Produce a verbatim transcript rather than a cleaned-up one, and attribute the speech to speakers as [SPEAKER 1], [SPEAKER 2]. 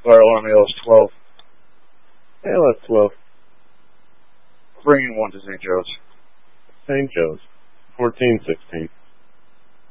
[SPEAKER 1] Viral Army L S twelve.
[SPEAKER 2] L S twelve.
[SPEAKER 1] Bringing one to Saint Joe's.
[SPEAKER 2] Saint Joe's. fourteen sixteen.